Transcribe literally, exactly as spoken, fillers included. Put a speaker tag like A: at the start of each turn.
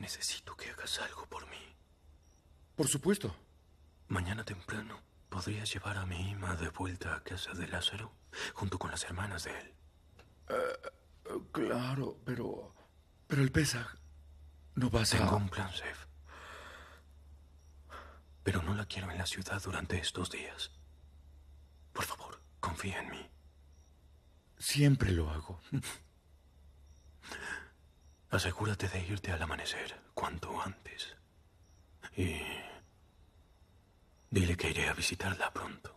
A: Necesito que hagas algo por mí.
B: Por supuesto.
A: Mañana temprano, ¿podrías llevar a mi Ima de vuelta a casa de Lázaro, junto con las hermanas de él?
B: Uh, uh, claro, pero... Pero el Pesaj... No vas a...
A: Tengo un plan, Sef. Pero no la quiero en la ciudad durante estos días. Por favor, confía en mí.
B: Siempre lo hago.
A: Asegúrate de irte al amanecer, cuanto antes. Y... dile que iré a visitarla pronto.